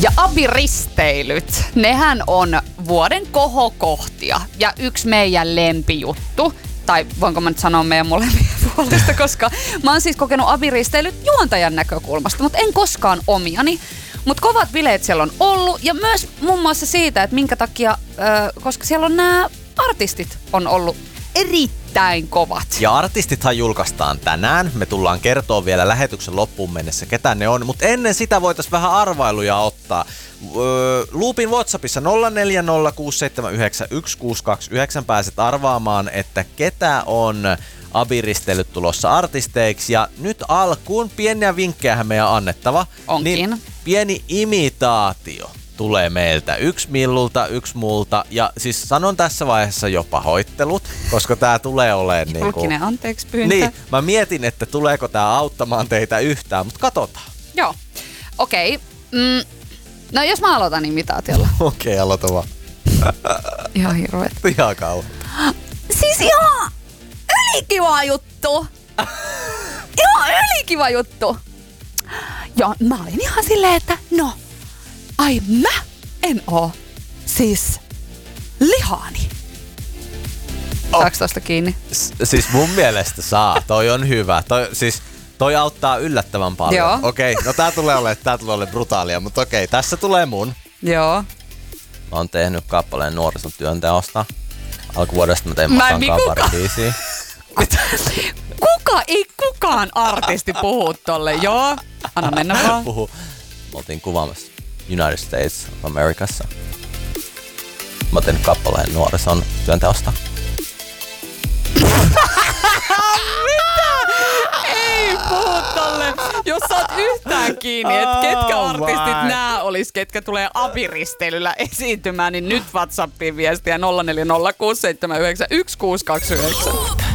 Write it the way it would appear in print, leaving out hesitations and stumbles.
Ja abiristeilyt, nehän on vuoden kohokohtia ja yksi meidän lempijuttu. Tai voinko mä nyt sanoa meidän molemmien puolesta, koska mä oon siis kokenut abiristeilyt juontajan näkökulmasta, mutta en koskaan omiani. Mutta kovat bileet siellä on ollut ja myös muun muassa siitä, että minkä takia, koska siellä on nämä artistit on ollut erittäin kovat. Ja artistithan julkaistaan tänään. Me tullaan kertoa vielä lähetyksen loppuun mennessä, ketä ne on. Mutta ennen sitä voitaisiin vähän arvailuja ottaa. Loopin WhatsAppissa 0406791629 pääset arvaamaan, että ketä on abiristeilyt tulossa artisteiksi. Ja nyt alkuun pieniä vinkkejähän meidän annettava. Onkin. Niin pieni imitaatio tulee meiltä. Yksi Millulta, yksi multa. Ja siis sanon tässä vaiheessa jo pahoittelut, koska tää tulee olemaan julkinen anteeksi pyyntö. Niin, mä mietin, että tuleeko tää auttamaan teitä yhtään, mutta katsotaan. Joo, okei. No jos mä aloitan imitaatiolla. Okei, aloita vaan. Ihan hirveet. Ihan kauan. Siis ihan ylikiva juttu. Ihan ylikiva juttu. Ja mä olin ihan silleen, että no, ai mä en oo siis lihaani. Saaks tosta kiinni? Siis mun mielestä saa. Toi on hyvä. Toi auttaa yllättävän paljon. Joo. Okei, no tää tulee olemaan brutaalia, mutta okei, tässä tulee mun. Joo. Mä oon tehnyt kappaleen nuorison työnteosta. Alkuvuodesta mä tein masankaan pari biisiä. Ei kukaan artisti puhu tolle, joo. Anna mennä vaan. Puhu. Me oltiin kuvaamassa United States of Americassa. Mä oon tehnyt kappaleen nuorison työnteosta. Ei puhu tolle. Jos sä oot yhtään kiinni, että ketkä artistit nää olis, ketkä tulee abiristeilyllä esiintymään, niin nyt WhatsAppiin viestiä 0406791629.